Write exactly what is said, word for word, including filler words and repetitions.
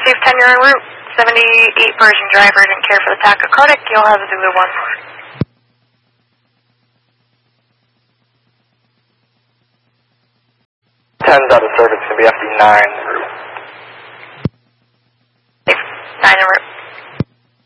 received ten, you're en route. seventy-eight Persian driver didn't care for the tachycardic, you'll have a Zulu one. ten's out of service, going to be F D nine en route. nine en route.